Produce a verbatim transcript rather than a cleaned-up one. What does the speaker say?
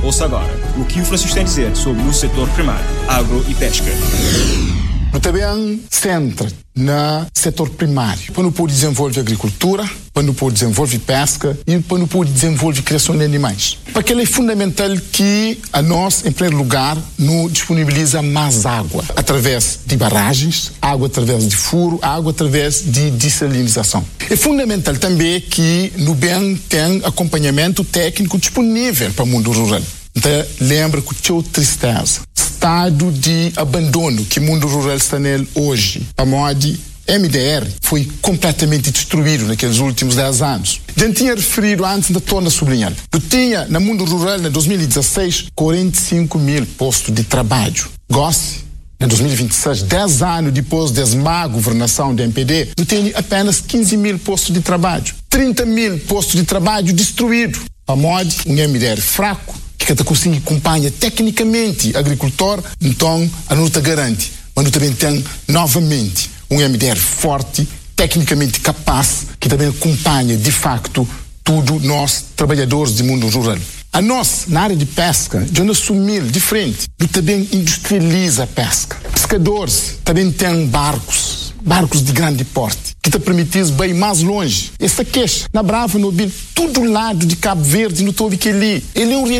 Ouça agora o que o Francisco tem a dizer sobre o setor primário, agro e pesca. Eu também centro no setor primário, para não poder desenvolver agricultura, para não poder desenvolver pesca e para não poder desenvolver criação de animais. Porque é fundamental que a nós, em primeiro lugar, nos disponibiliza mais água, através de barragens, água através de furo, água através de dessalinização. É fundamental também que no bem tem acompanhamento técnico disponível para o mundo rural. Então, lembra que tinha tristeza, estado de abandono que o mundo rural está nele hoje. A moda M D R foi completamente destruído naqueles últimos dez anos. Já tinha referido antes, ainda torna a sublinhar. Eu tinha, no mundo rural, em dois mil e dezesseis, quarenta e cinco mil postos de trabalho. Goste, em dois mil e vinte e seis, dez anos depois da má governação do M P D, eu tenho apenas quinze mil postos de trabalho. trinta mil postos de trabalho destruídos. A moda, um M D R fraco, que até consegue acompanhar tecnicamente agricultor, então a luta garante. Mas eu também tem novamente um M D R forte, tecnicamente capaz, que também acompanha de facto tudo nós, trabalhadores do mundo rural. A nós, na área de pesca, já não assumir diferente. Eu também industrializa a pesca. Pescadores também têm barcos, barcos de grande porte, que te permitem ir mais longe. Essa queixa, na Brava, no Bil, todo lado de Cabo Verde, no Tobiqueli, ele é um